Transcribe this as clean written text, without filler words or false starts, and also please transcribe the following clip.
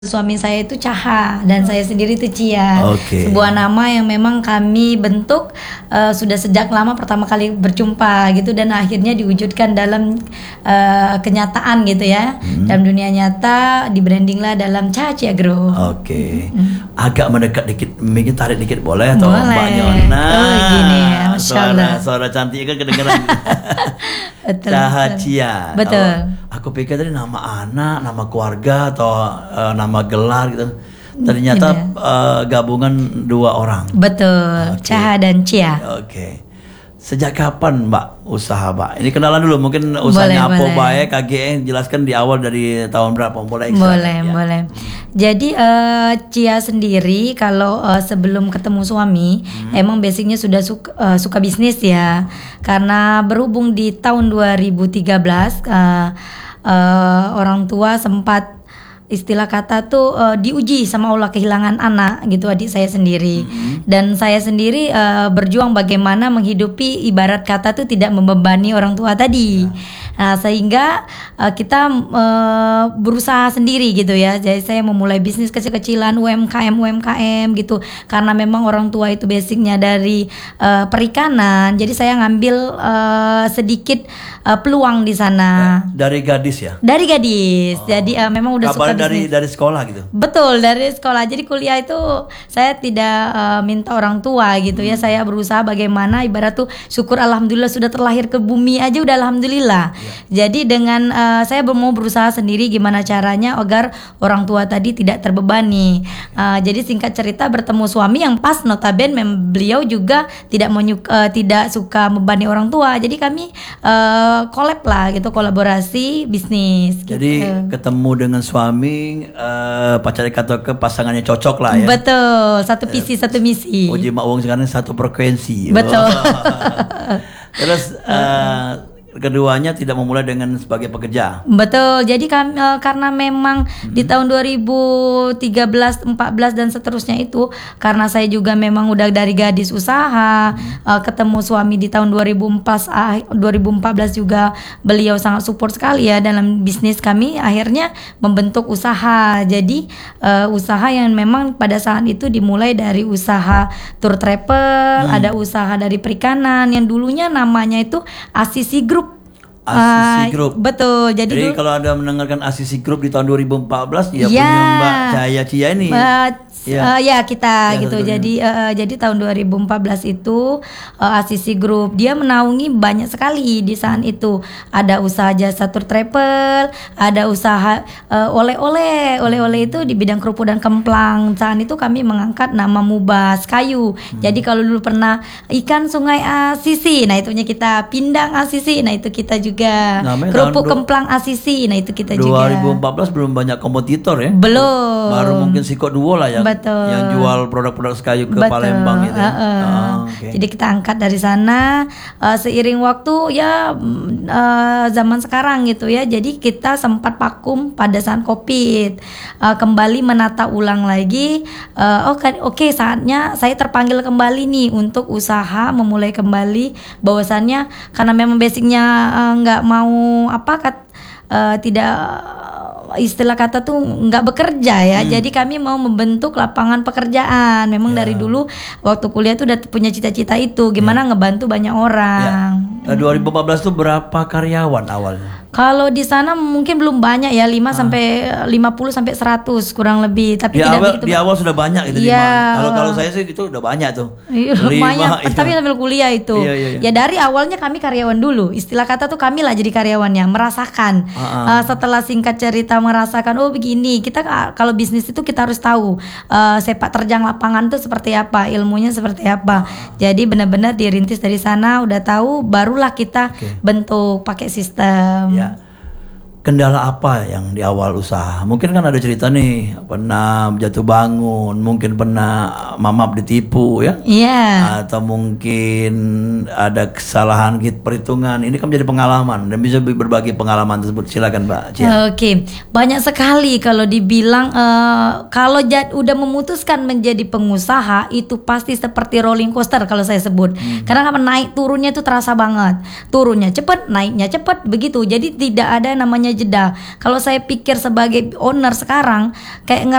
Suami saya itu Caha dan saya sendiri itu Cia. Oke. Sebuah nama yang memang kami bentuk sudah sejak lama pertama kali berjumpa gitu dan akhirnya diwujudkan dalam kenyataan gitu ya. Dalam dunia nyata di-brandinglah dalam Caha Cia Group. Oke. Agak mendekat dikit, mungkin tarik dikit boleh atau Boleh. Mbak Nyona? Oh, gini ya, Masya Allah. Suara cantik kan kedengeran. Betul, Caha betul. Cia. Betul. Aku pikir tadi nama anak, nama keluarga atau nama gelar gitu. Ternyata gabungan dua orang. Betul. Oke. Caha dan Cia. Oke. Sejak kapan Mbak usaha Mbak? Ini kenalan dulu mungkin usahanya apa Boleh. baik KGN jelaskan di awal dari tahun berapa boleh Boleh, ya. boleh. Jadi Cia sendiri kalau sebelum ketemu suami emang basicnya sudah suka bisnis ya. Karena berhubung di tahun 2013 orang tua sempat istilah kata tuh diuji sama Allah kehilangan anak gitu adik saya sendiri. Dan saya sendiri berjuang bagaimana menghidupi ibarat kata tuh tidak membebani orang tua tadi. Nah, sehingga kita berusaha sendiri gitu ya. Jadi saya memulai bisnis kecil-kecilan UMKM gitu. Karena memang orang tua itu basicnya dari perikanan. Jadi saya ngambil sedikit peluang di sana. Dari gadis ya? Dari gadis. Jadi memang udah suka Kabarnya dari sekolah gitu? Betul, dari sekolah. Jadi kuliah itu saya tidak minta orang tua gitu ya. Saya berusaha bagaimana ibarat tuh syukur alhamdulillah sudah terlahir ke bumi aja udah alhamdulillah. Jadi dengan saya mau berusaha sendiri gimana caranya agar orang tua tadi tidak terbebani. Jadi singkat cerita bertemu suami yang pas notabene beliau juga tidak suka membebani orang tua. Jadi kami collab lah gitu, kolaborasi bisnis. Jadi gitu. ketemu dengan suami pacar kata ke pasangannya cocok lah ya. Betul, satu visi satu misi. Uji Mak Wong sekarang satu frekuensi. Betul. Terus keduanya tidak memulai dengan sebagai pekerja. Betul. Jadi karena memang di tahun 2013, 14 dan seterusnya itu karena saya juga memang udah dari gadis usaha, ketemu suami di tahun 2014 juga beliau sangat support sekali ya dalam bisnis kami, akhirnya membentuk usaha. Jadi usaha yang memang pada saat itu dimulai dari usaha tour travel, ada usaha dari perikanan yang dulunya namanya itu ACC Group. ACC Group. Betul. Jadi kalau Anda mendengarkan ACC Group di tahun 2014 ya Ya. punya Mbak Cahaya Cia ini. Ya kita Ya, gitu. betul. Jadi tahun 2014 itu ACC Group dia menaungi banyak sekali di saat itu. Ada usaha jasa tour travel, ada usaha oleh-oleh itu di bidang kerupuk dan kemplang. Saat itu kami mengangkat nama Mubas Kayu. Jadi kalau dulu pernah ikan sungai ACC, nah itunya kita pindang ACC, nah itu kita juga Namanya kerupuk tahun kemplang ACC, nah itu kita juga. 2014 belum banyak kompetitor ya. Belum. Baru mungkin Siko Duo lah Betul. yang jual produk-produk kayu ke Betul. Palembang itu. Okay. Jadi kita angkat dari sana seiring waktu ya zaman sekarang gitu ya. Jadi kita sempat vakum pada saat Covid, kembali menata ulang lagi. Oke, saatnya saya terpanggil kembali nih untuk usaha memulai kembali. Bahwasannya karena memang basicnya nggak mau tidak istilah kata tuh nggak bekerja ya. Jadi kami mau membentuk lapangan pekerjaan. Memang dari dulu waktu kuliah tuh udah punya cita-cita itu gimana ngebantu banyak orang. 2014 tuh berapa karyawan awalnya? Kalau di sana mungkin belum banyak ya, 5 sampai 50 sampai 100 kurang lebih. Tapi Di awal sudah banyak itu. Iya. Kalau saya sih itu udah banyak tuh. Iya, lumayan. Iya. Tapi sambil kuliah itu. Iya. Ya dari awalnya kami karyawan dulu. Istilah kata tuh kami lah jadi karyawannya, merasakan. Setelah singkat cerita merasakan, oh begini. Kita kalau bisnis itu kita harus tahu sepak terjang lapangan tuh seperti apa, ilmunya seperti apa. Jadi benar-benar dirintis dari sana, udah tahu, barulah kita bentuk pakai sistem. Ya. Kendala apa yang di awal usaha? Mungkin kan ada cerita nih, pernah jatuh bangun, mungkin pernah mamap ditipu ya? Iya. Atau mungkin ada kesalahan perhitungan. Ini kan menjadi pengalaman dan bisa berbagi pengalaman tersebut. Silakan Mbak Cia. Oke, banyak sekali kalau dibilang kalau udah memutuskan menjadi pengusaha itu pasti seperti rolling coaster kalau saya sebut. Karena naik turunnya itu terasa banget. Turunnya cepat, naiknya cepat begitu. Jadi tidak ada namanya jeda. Kalau saya pikir sebagai owner sekarang kayak